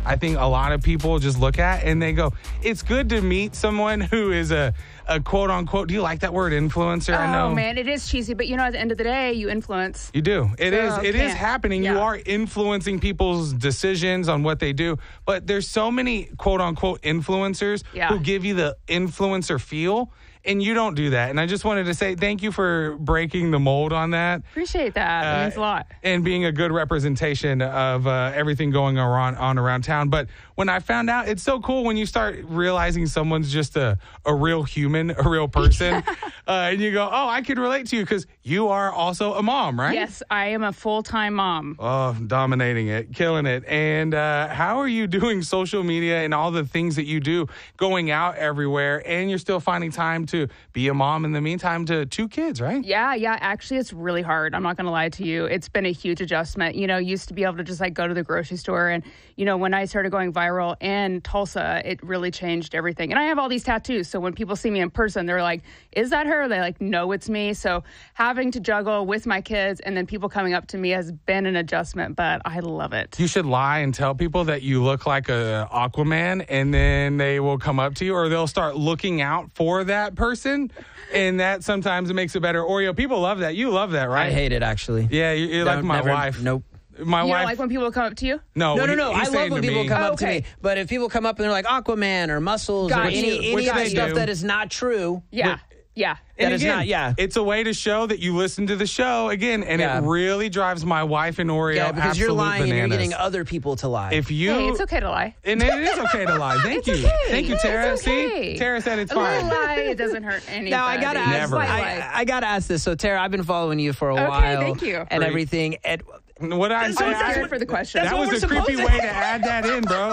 I think a lot of people just look at and they go, it's good to meet someone who is a quote unquote, do you like that word, influencer? I know. Oh man, it is cheesy, but at the end of the day, you influence. You do. It is happening. Yeah. You are influencing people's decisions on what they do. But there's so many quote unquote influencers who give you the influencer feel. And you don't do that. And I just wanted to say thank you for breaking the mold on that. Appreciate that. It means a lot. And being a good representation of everything going on around town. But when I found out, it's so cool when you start realizing someone's just a real human, a real person. And you go, oh, I could relate to you because you are also a mom, right? Yes, I am a full-time mom. Oh, dominating it, killing it. And how are you doing social media and all the things that you do, going out everywhere, and you're still finding time to be a mom in the meantime to 2 kids, right? Yeah. Actually, it's really hard. I'm not going to lie to you. It's been a huge adjustment. Used to be able to just go to the grocery store. And, when I started going viral in Tulsa, it really changed everything. And I have all these tattoos. So when people see me in person, they're like, is that her? They're like, no, it's me. So having to juggle with my kids and then people coming up to me has been an adjustment, but I love it. You should lie and tell people that you look like a Aquaman, and then they will come up to you, or they'll start looking out for that person. And that sometimes it makes it better. Oreo, people love that. You love that, right? I hate it, actually. Yeah, you're like my wife. Nope. My you wife. don't like when people come up to you? No. I love when people come up to Okay. me. But if people come up and they're like Aquaman or Muscles Got or you. any of the stuff that is not true. Yeah. And That is again, not, yeah. It's a way to show that you listen to the show again, and it really drives my wife and Oreo Yeah, because you're lying bananas. and you're getting other people to lie. If you, Hey, it's okay to lie. And it is okay to lie. Thank you. Okay. Thank you, Tara. It's okay. See? Tara said it's A fine. little lie, it doesn't hurt anybody. Now I gotta ask. Never. I gotta ask this. So Tara, I've been following you for a Okay, while. thank you. And Great. everything. And What I say? I'm scared for the question. That what was we're a creepy supposed to- way to add that in, bro.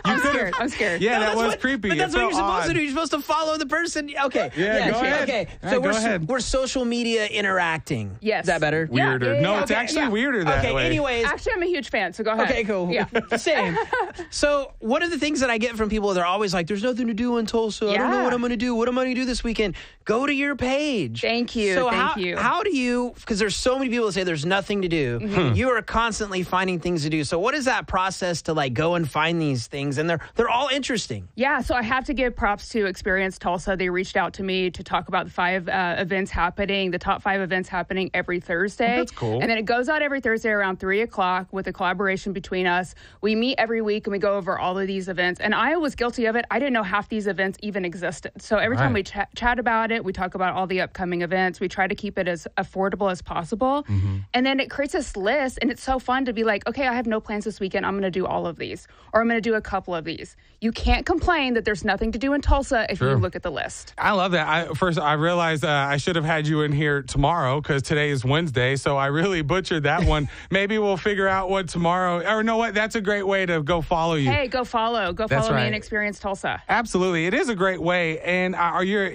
I'm scared. Yeah, that that's was what- creepy. But that's It's what so you're supposed odd. to do. You're supposed to follow the person. Okay. Yeah, go ahead. Okay. All So right, go ahead. we're social media interacting. Yes. Is that better? Yeah, Weirder. yeah, No, yeah. it's Okay, actually yeah. weirder that Okay. way. Anyways. Actually, I'm a huge fan, so go ahead. Okay, cool. Yeah. Same. So one of the things that I get from people, they're always like, there's nothing to do in Tulsa. I don't know Yeah. what I'm going to do. What am I going to do this weekend? Go to your page. Thank you. So Thank you. how do you, because there's so many people that say there's nothing to do. Mm-hmm. You are constantly finding things to do. So what is that process to go and find these things? And they're all interesting. Yeah, so I have to give props to Experience Tulsa. They reached out to me to talk about the 5 events happening, the top 5 events happening every Thursday. That's cool. And then it goes out every Thursday around 3 o'clock with a collaboration between us. We meet every week and we go over all of these events. And I was guilty of it. I didn't know half these events even existed. So every time we chat about it, we talk about all the upcoming events. We try to keep it as affordable as possible. Mm-hmm. And then it creates this list, and it's so fun to be like, okay, I have no plans this weekend. I'm going to do all of these, or I'm going to do a couple of these. You can't complain that there's nothing to do in Tulsa if you look at the list. I love that. I realized I should have had you in here tomorrow because today is Wednesday, so I really butchered that one. Maybe we'll figure out what tomorrow, or know what, that's a great way to go follow you. Hey, go follow me right. and Experience Tulsa. Absolutely. It is a great way. And are your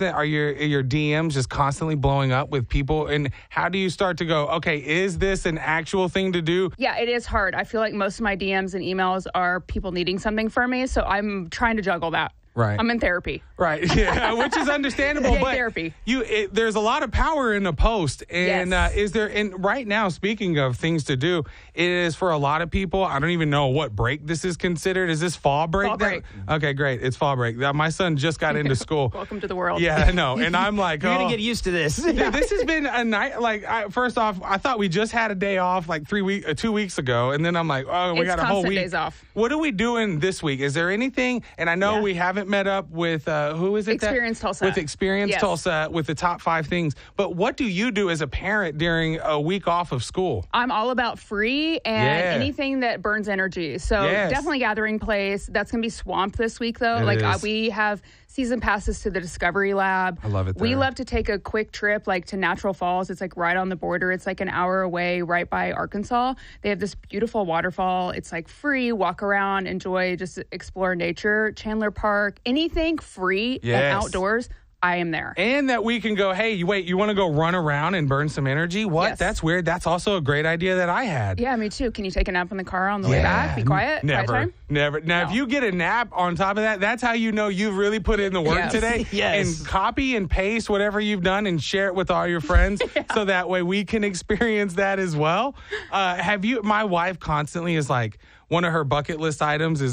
DMs just constantly blowing up with people? And how do you start to go, okay, is this an actual thing to do? Yeah, it is hard. I feel like most of my DMs and emails are people needing something from me, so I'm trying to juggle that. Right. I'm in therapy. Right, yeah, which is understandable. Yay, but therapy. There's a lot of power in a post, and Yes. is there? And right now, speaking of things to do, it is for a lot of people. I don't even know what break this is considered. Is this fall break? Fall break. Okay, great. It's fall break. My son just got into school. Welcome to the world. Yeah, I know, and I'm like, You're going to get used to this. Dude, this has been a night. First off, I thought we just had a day off 2 weeks ago, and then I'm like, oh, we It's got a whole constant week. days off. What are we doing this week? Is there anything? And I know we haven't met up with who is it? Experience Tulsa. With Experience Yes. Tulsa with the top 5 things. But what do you do as a parent during a week off of school? I'm all about free and anything that burns energy. So definitely Gathering Place. That's going to be swamped this week, though. It is. We have season passes to the Discovery Lab. I love it We there. love to take a quick trip to Natural Falls. It's right on the border. It's an hour away, right by Arkansas. They have this beautiful waterfall. It's free, walk around, enjoy, just explore nature. Chandler Park, anything free and outdoors. I am there. And that we can go, hey, wait, you want to go run around and burn some energy? What? Yes. That's weird. That's also a great idea that I had. Yeah, me too. Can you take a nap in the car on the way back? Be quiet? Quiet Never. time? Never. Now, if you get a nap on top of that, that's how you know you've really put in the work Yes. today. Yes. And copy and paste whatever you've done and share it with all your friends so that way we can experience that as well. My wife constantly is one of her bucket list items is